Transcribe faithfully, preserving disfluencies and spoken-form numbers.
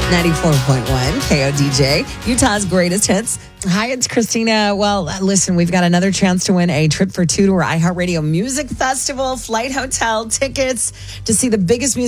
ninety-four point one K O D J, Utah's greatest hits. Hi, it's Christina. Well, uh, listen, we've got another chance to win a trip for two to our iHeartRadio Music Festival, flight, hotel, tickets to see the biggest music